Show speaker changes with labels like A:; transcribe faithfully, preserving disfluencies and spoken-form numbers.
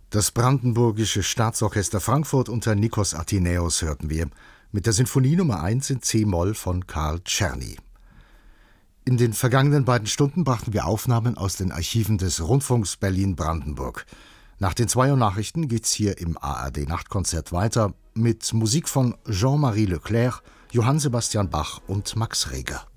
A: Das Brandenburgische Staatsorchester Frankfurt unter Nikos Athenäus hörten wir mit der Sinfonie Nummer eins in C-Moll von Karl Czerny. In den vergangenen beiden Stunden brachten wir Aufnahmen aus den Archiven des Rundfunks Berlin-Brandenburg. Nach den zwei Uhr Nachrichten geht's hier im A R D-Nachtkonzert weiter mit Musik von Jean-Marie Leclerc, Johann Sebastian Bach und Max Reger.